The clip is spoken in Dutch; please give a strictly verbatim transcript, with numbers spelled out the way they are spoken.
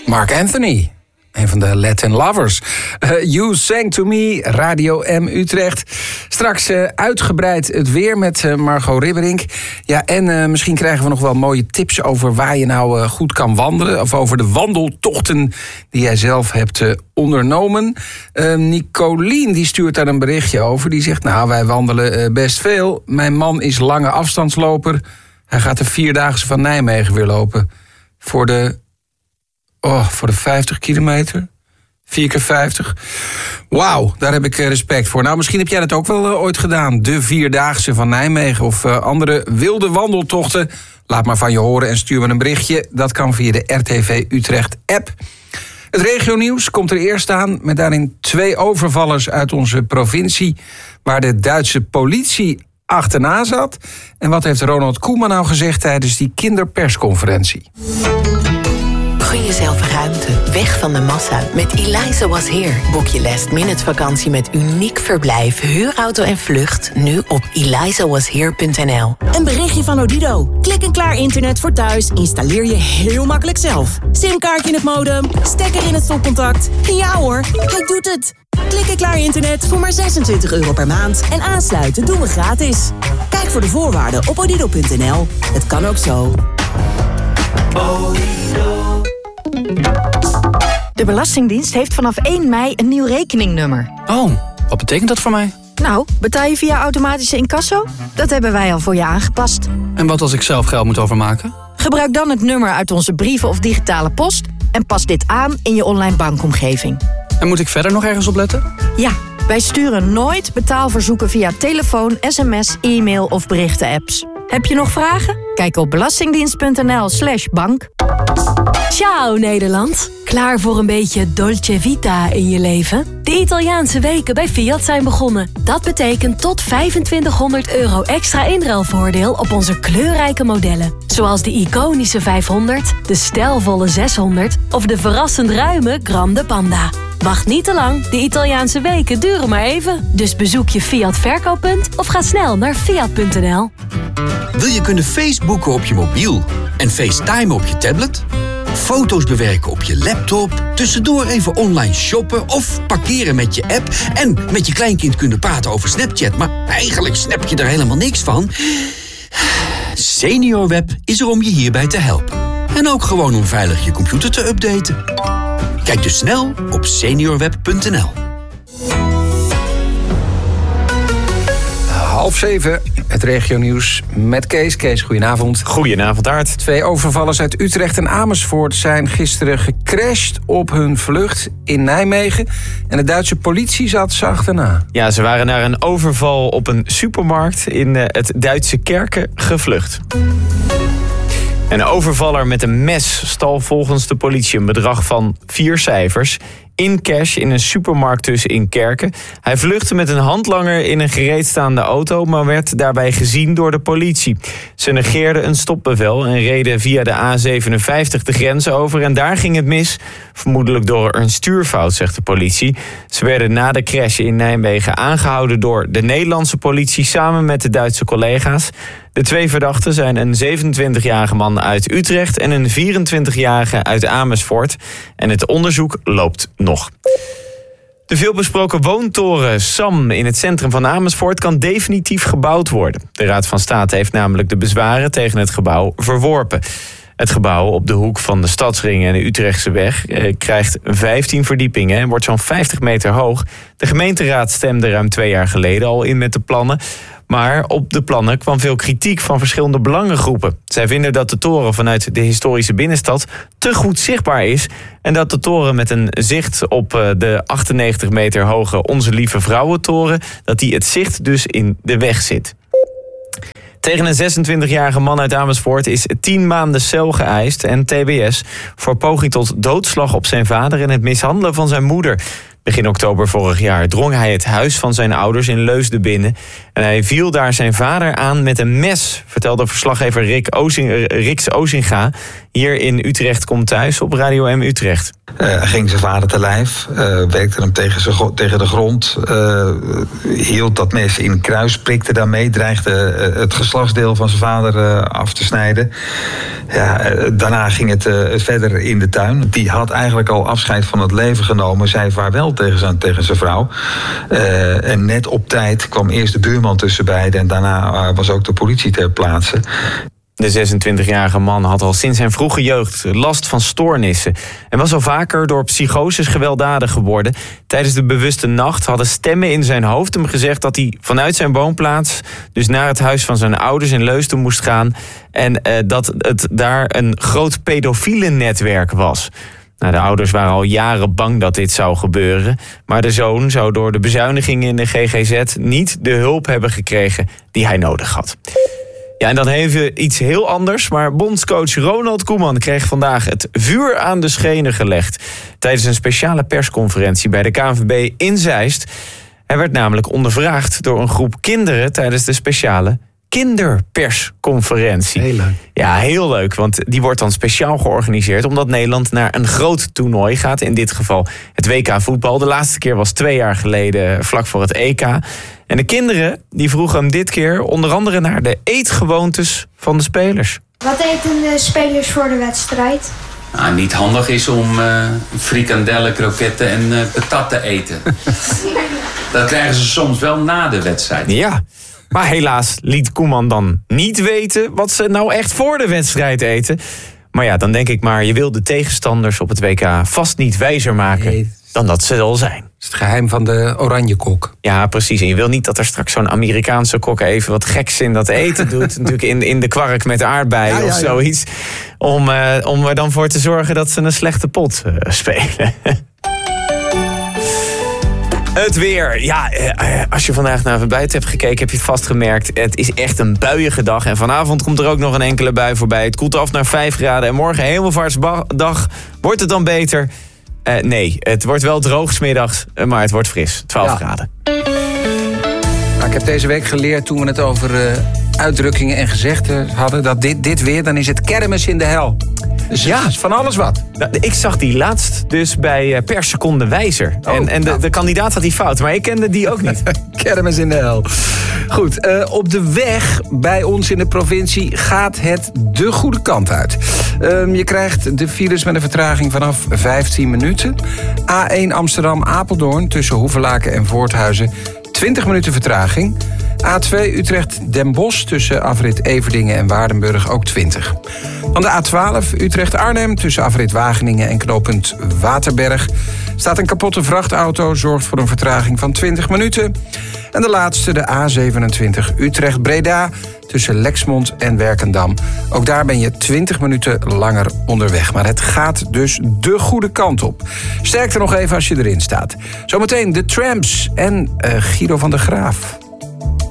Mark Anthony. Een van de Latin lovers. Uh, you Sang To Me, Radio M Utrecht. Straks uh, uitgebreid het weer met uh, Margot Ribberink. Ja, en uh, misschien krijgen we nog wel mooie tips over waar je nou uh, goed kan wandelen. Of over de wandeltochten die jij zelf hebt uh, ondernomen. Uh, Nicolien die stuurt daar een berichtje over. Die zegt, nou, wij wandelen uh, best veel. Mijn man is lange afstandsloper. Hij gaat de Vierdaagse van Nijmegen weer lopen. Voor de... Oh, voor de vijftig kilometer. vier keer vijftig. Wauw, daar heb ik respect voor. Nou, misschien heb jij dat ook wel uh, ooit gedaan. De Vierdaagse van Nijmegen of uh, andere wilde wandeltochten. Laat maar van je horen en stuur me een berichtje. Dat kan via de R T V Utrecht app. Het regionieuws komt er eerst aan met daarin twee overvallers uit onze provincie, waar de Duitse politie achterna zat. En wat heeft Ronald Koeman nou gezegd tijdens die kinderpersconferentie? Gun jezelf ruimte, weg van de massa. Met Eliza Was Here boek je last minute vakantie met uniek verblijf, huurauto en vlucht. Nu op eliza was here punt n l. Een berichtje van Odido. Klik en klaar internet voor thuis installeer je heel makkelijk zelf. Simkaartje in het modem, stekker in het stopcontact. Ja hoor, hij doet het. Klik en klaar internet voor maar zesentwintig euro per maand. En aansluiten doen we gratis. Kijk voor de voorwaarden op odido punt n l. Het kan ook zo. Odido. De Belastingdienst heeft vanaf één mei een nieuw rekeningnummer. Oh, wat betekent dat voor mij? Nou, betaal je via automatische incasso? Dat hebben wij al voor je aangepast. En wat als ik zelf geld moet overmaken? Gebruik dan het nummer uit onze brieven of digitale post en pas dit aan in je online bankomgeving. En moet ik verder nog ergens op letten? Ja, wij sturen nooit betaalverzoeken via telefoon, sms, e-mail of berichten-apps. Heb je nog vragen? Kijk op belastingdienst punt n l slash bank. Ciao Nederland. Klaar voor een beetje dolce vita in je leven? De Italiaanse weken bij Fiat zijn begonnen. Dat betekent tot vijfentwintighonderd euro extra inruilvoordeel op onze kleurrijke modellen. Zoals de iconische vijfhonderd, de stijlvolle zeshonderd of de verrassend ruime Grande Panda. Wacht niet te lang, de Italiaanse weken duren maar even. Dus bezoek je Fiat verkooppunt of ga snel naar fiat punt n l. Wil je kunnen Facebooken op je mobiel en FaceTime op je tablet? Foto's bewerken op je laptop, tussendoor even online shoppen of parkeren met je app en met je kleinkind kunnen praten over Snapchat, maar eigenlijk snap je er helemaal niks van? SeniorWeb is er om je hierbij te helpen. En ook gewoon om veilig je computer te updaten. Kijk dus snel op seniorweb punt n l. Half zeven, het regionieuws met Kees. Kees, goedenavond. Goedenavond, Aart. Twee overvallers uit Utrecht en Amersfoort zijn gisteren gecrashed op hun vlucht in Nijmegen. En de Duitse politie zat ze achterna. Ja, ze waren naar een overval op een supermarkt in het Duitse Kerken gevlucht. Een overvaller met een mes stal volgens de politie een bedrag van vier cijfers in cash in een supermarkt tussen in Kerken. Hij vluchtte met een handlanger in een gereedstaande auto, maar werd daarbij gezien door de politie. Ze negeerden een stopbevel en reden via de A zevenenvijftig de grens over en daar ging het mis, vermoedelijk door een stuurfout, zegt de politie. Ze werden na de crash in Nijmegen aangehouden door de Nederlandse politie samen met de Duitse collega's. De twee verdachten zijn een zevenentwintigjarige man uit Utrecht en een vierentwintigjarige uit Amersfoort. En het onderzoek loopt nog. De veelbesproken woontoren Sam in het centrum van Amersfoort kan definitief gebouwd worden. De Raad van State heeft namelijk de bezwaren tegen het gebouw verworpen. Het gebouw op de hoek van de Stadsring en de Utrechtse weg eh, krijgt vijftien verdiepingen en wordt zo'n vijftig meter hoog. De gemeenteraad stemde ruim twee jaar geleden al in met de plannen. Maar op de plannen kwam veel kritiek van verschillende belangengroepen. Zij vinden dat de toren vanuit de historische binnenstad te goed zichtbaar is en dat de toren met een zicht op de achtennegentig meter hoge Onze Lieve Vrouwentoren, dat die het zicht dus in de weg zit. Tegen een zesentwintigjarige man uit Amersfoort is tien maanden cel geëist en T B S voor poging tot doodslag op zijn vader en het mishandelen van zijn moeder. Begin oktober vorig jaar drong hij het huis van zijn ouders in Leusden binnen. En hij viel daar zijn vader aan met een mes, vertelde verslaggever Rick Ozing, Riks Ozinga hier in Utrecht komt thuis op Radio M Utrecht. Uh, ging zijn vader te lijf, uh, werkte hem tegen, zijn, tegen de grond, uh, hield dat mes in kruis, prikte daarmee, dreigde uh, het geslachtsdeel van zijn vader uh, af te snijden. Ja, uh, daarna ging het uh, verder in de tuin. Die had eigenlijk al afscheid van het leven genomen, zei vaarwel tegen zijn, tegen zijn vrouw. Uh, en net op tijd kwam eerst de buurman tussen beiden en daarna uh, was ook de politie ter plaatse. De zesentwintigjarige man had al sinds zijn vroege jeugd last van stoornissen en was al vaker door psychoses gewelddadig geworden. Tijdens de bewuste nacht hadden stemmen in zijn hoofd hem gezegd dat hij vanuit zijn woonplaats dus naar het huis van zijn ouders in Leusden moest gaan en uh, dat het daar een groot pedofiele netwerk was. Nou, de ouders waren al jaren bang dat dit zou gebeuren, maar de zoon zou door de bezuinigingen in de G G Z niet de hulp hebben gekregen die hij nodig had. Ja, en dan even iets heel anders, maar bondscoach Ronald Koeman kreeg vandaag het vuur aan de schenen gelegd tijdens een speciale persconferentie bij de K N V B in Zeist. Hij werd namelijk ondervraagd door een groep kinderen tijdens de speciale kinderpersconferentie. Heel leuk. Ja, heel leuk, want die wordt dan speciaal georganiseerd omdat Nederland naar een groot toernooi gaat. In dit geval het W K voetbal. De laatste keer was twee jaar geleden vlak voor het E K. En de kinderen die vroegen hem dit keer onder andere naar de eetgewoontes van de spelers. Wat eten de spelers voor de wedstrijd? Nou, niet handig is om uh, frikandellen, kroketten en uh, patat te eten. Dat krijgen ze soms wel na de wedstrijd. Ja, maar helaas liet Koeman dan niet weten wat ze nou echt voor de wedstrijd eten. Maar ja, dan denk ik maar, je wil de tegenstanders op het W K vast niet wijzer maken nee. dan dat ze al zijn. Dat is het geheim van de oranje kok. Ja, precies. En je wil niet dat er straks zo'n Amerikaanse kok even wat geks in dat eten doet. Natuurlijk in, in de kwark met aardbeien ja, ja, of zoiets. Ja. Om, uh, om er dan voor te zorgen dat ze een slechte pot uh, spelen. Het weer. Ja, als je vandaag naar buiten hebt gekeken, heb je het vast gemerkt. Het is echt een buiige dag. En vanavond komt er ook nog een enkele bui voorbij. Het koelt af naar vijf graden. En morgen, hemelvaartsdag, wordt het dan beter? Uh, nee, het wordt wel droog 's middags, maar het wordt fris. twaalf ja. graden. Nou, ik heb deze week geleerd toen we het over uh, uitdrukkingen en gezegden hadden, dat dit, dit weer, dan is het kermis in de hel. Dus ja, is van alles wat. Nou, ik zag die laatst dus bij uh, Per Seconde Wijzer. Oh, en en de, nou. de kandidaat had die fout, maar ik kende die ook niet. Kermis in de hel. Goed, uh, op de weg bij ons in de provincie gaat het de goede kant uit. Um, je krijgt de files met een vertraging vanaf vijftien minuten. A één Amsterdam-Apeldoorn tussen Hoevelaken en Voorthuizen. twintig minuten vertraging. A twee Utrecht-Den Bosch tussen afrit Everdingen en Waardenburg ook twintig. Dan de A twaalf Utrecht-Arnhem tussen afrit Wageningen en knooppunt Waterberg. Staat een kapotte vrachtauto, zorgt voor een vertraging van twintig minuten. En de laatste, de A zevenentwintig Utrecht-Breda tussen Lexmond en Werkendam. Ook daar ben je twintig minuten langer onderweg. Maar het gaat dus de goede kant op. Sterkte nog even als je erin staat. Zometeen de Tramps en uh, Guido van der Graaf.